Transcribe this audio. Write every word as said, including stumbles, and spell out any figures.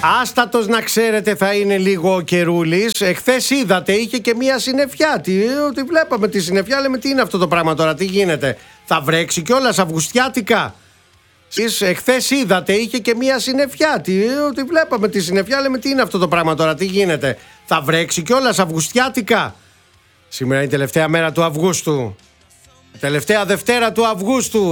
Άστατος να ξέρετε θα είναι λίγο ο καιρούλης. Εχθές είδατε είχε και μία συννεφιά. Τι, ότι βλέπαμε τη συννεφιά, λέμε τι είναι αυτό το πράγμα τώρα, τι γίνεται. Θα βρέξει κιόλας αυγουστιάτικα. Εσείς εχθές είδατε είχε και μία συννεφιά. Τι, ότι βλέπαμε τη συννεφιά, λέμε τι είναι αυτό το πράγμα τώρα, τι γίνεται. Θα βρέξει κιόλας αυγουστιάτικα. Σήμερα είναι η τελευταία μέρα του Αυγούστου. Τελευταία Δευτέρα του Αυγούστου.